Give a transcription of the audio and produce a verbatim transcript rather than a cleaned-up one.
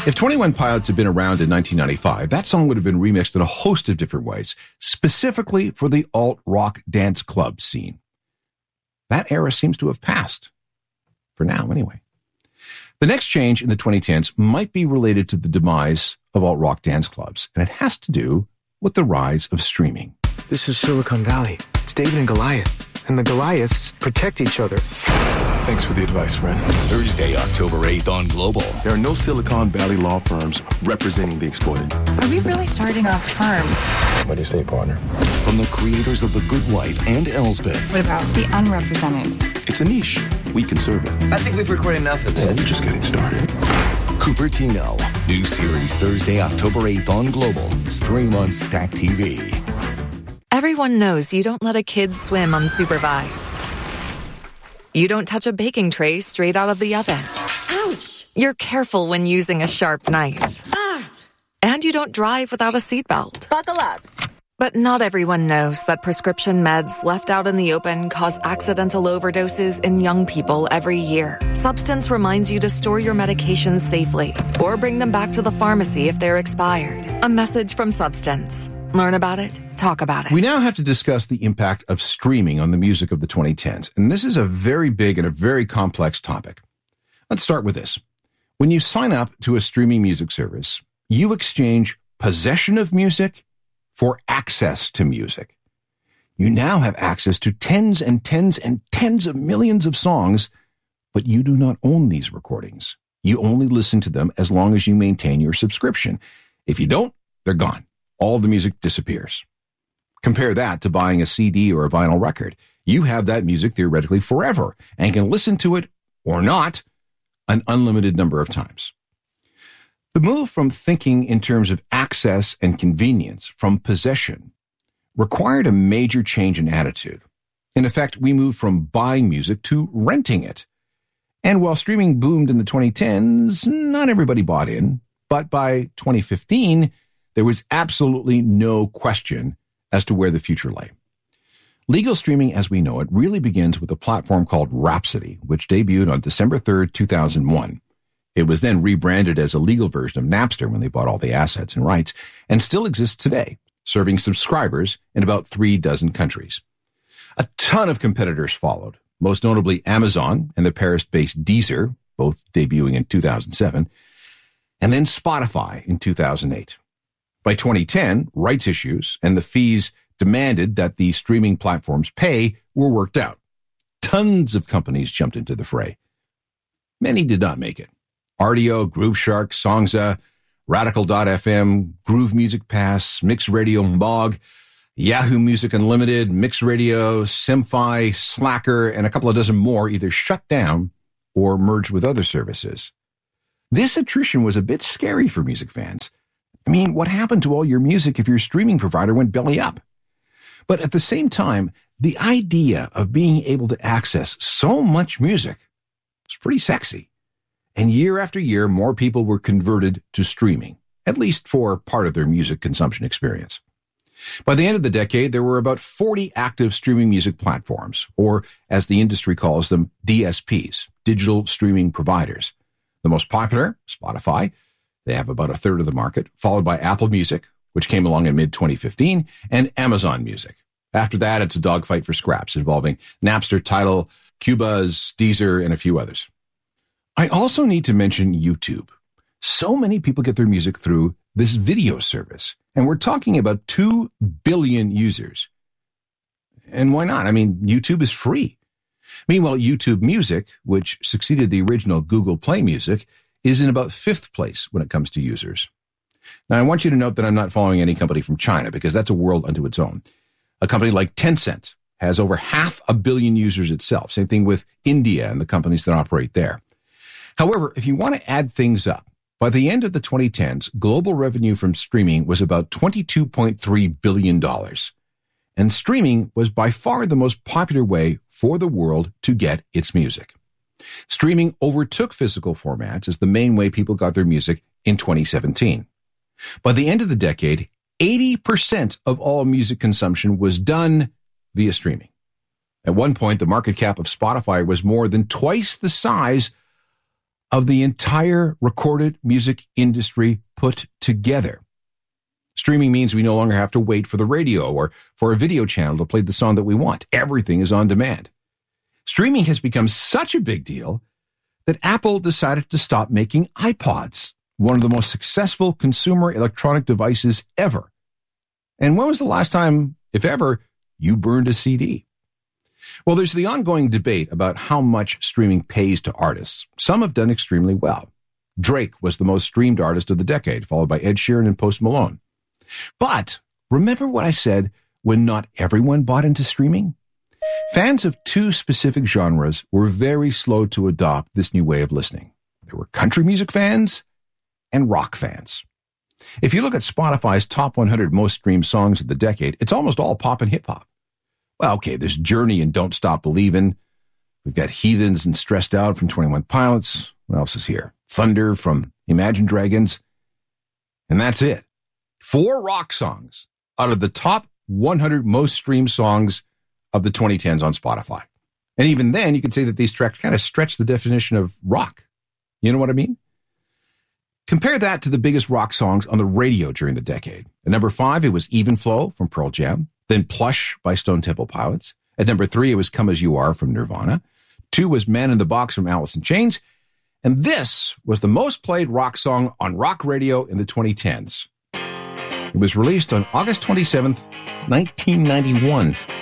If twenty-one Pilots had been around in nineteen ninety-five, that song would have been remixed in a host of different ways, specifically for the alt-rock dance club scene. That era seems to have passed. For now, anyway. The next change in the twenty tens might be related to the demise of alt-rock dance clubs, and it has to do with the rise of streaming. This is Silicon Valley. It's David and Goliath, and the Goliaths protect each other. Thanks for the advice, friend. Thursday, October eighth on Global. There are no Silicon Valley law firms representing the exploited. Are we really starting a firm? What do you say, partner? From the creators of The Good Wife and Elsbeth. What about the unrepresented? It's a niche. We can serve it. I think we've recorded enough of this. Well, we're just getting started. Cupertino. New series Thursday, October eighth on Global. Stream on Stack T V. Everyone knows you don't let a kid swim unsupervised. You don't touch a baking tray straight out of the oven. Ouch! You're careful when using a sharp knife. Ah! And you don't drive without a seatbelt. Buckle up. But not everyone knows that prescription meds left out in the open cause accidental overdoses in young people every year. Substance reminds you to store your medications safely or bring them back to the pharmacy if they're expired. A message from Substance. Learn about it. Talk about it. We now have to discuss the impact of streaming on the music of the twenty tens, and this is a very big and a very complex topic. Let's start with this. When you sign up to a streaming music service, you exchange possession of music for access to music. You now have access to tens and tens and tens of millions of songs, but you do not own these recordings. You only listen to them as long as you maintain your subscription. If you don't, they're gone. All the music disappears. Compare that to buying a C D or a vinyl record. You have that music theoretically forever and can listen to it or not an unlimited number of times. The move from thinking in terms of access and convenience from possession required a major change in attitude. In effect, we moved from buying music to renting it. And while streaming boomed in the twenty tens, not everybody bought in. But by twenty fifteen, there was absolutely no question as to where the future lay. Legal streaming as we know it really begins with a platform called Rhapsody, which debuted on December third, two thousand one. It was then rebranded as a legal version of Napster when they bought all the assets and rights, and still exists today, serving subscribers in about three dozen countries. A ton of competitors followed, most notably Amazon and the Paris-based Deezer, both debuting in two thousand seven, and then Spotify in two thousand eight. By twenty ten, rights issues and the fees demanded that the streaming platforms pay were worked out. Tons of companies jumped into the fray. Many did not make it. Rdio, Grooveshark, Songza, Radical dot f m, Groove Music Pass, Mix Radio Mog, Yahoo Music Unlimited, Mix Radio, Simfi, Slacker, and a couple of dozen more either shut down or merged with other services. This attrition was a bit scary for music fans. I mean, what happened to all your music if your streaming provider went belly up? But at the same time, the idea of being able to access so much music was pretty sexy. And year after year, more people were converted to streaming, at least for part of their music consumption experience. By the end of the decade, there were about forty active streaming music platforms, or as the industry calls them, D S Ps, digital streaming providers. The most popular, Spotify. They have about a third of the market, followed by Apple Music, which came along in mid twenty fifteen, and Amazon Music. After that, it's a dogfight for scraps involving Napster, Tidal, Cubase, Deezer, and a few others. I also need to mention YouTube. So many people get their music through this video service, and we're talking about two billion users. And why not? I mean, YouTube is free. Meanwhile, YouTube Music, which succeeded the original Google Play Music, is in about fifth place when it comes to users. Now, I want you to note that I'm not following any company from China because that's a world unto its own. A company like Tencent has over half a billion users itself. Same thing with India and the companies that operate there. However, if you want to add things up, by the end of the twenty tens, global revenue from streaming was about twenty-two point three billion dollars. And streaming was by far the most popular way for the world to get its music. Streaming overtook physical formats as the main way people got their music in twenty seventeen. By the end of the decade, eighty percent of all music consumption was done via streaming. At one point, the market cap of Spotify was more than twice the size of the entire recorded music industry put together. Streaming means we no longer have to wait for the radio or for a video channel to play the song that we want. Everything is on demand. Streaming has become such a big deal that Apple decided to stop making iPods, one of the most successful consumer electronic devices ever. And when was the last time, if ever, you burned a C D? Well, there's the ongoing debate about how much streaming pays to artists. Some have done extremely well. Drake was the most streamed artist of the decade, followed by Ed Sheeran and Post Malone. But remember what I said when not everyone bought into streaming? Fans of two specific genres were very slow to adopt this new way of listening. There were country music fans and rock fans. If you look at Spotify's top one hundred most streamed songs of the decade, it's almost all pop and hip-hop. Well, okay, there's Journey and Don't Stop Believin'. We've got Heathens and Stressed Out from twenty-one Pilots. What else is here? Thunder from Imagine Dragons. And that's it. Four rock songs out of the top one hundred most streamed songs of the twenty tens on Spotify. And even then, you could say that these tracks kind of stretch the definition of rock. You know what I mean? Compare that to the biggest rock songs on the radio during the decade. At number five, it was Even Flow from Pearl Jam. Then Plush by Stone Temple Pilots. At number three, it was Come As You Are from Nirvana. Two was Man in the Box from Alice in Chains. And this was the most played rock song on rock radio in the twenty tens. It was released on August twenty-seventh, nineteen ninety-one.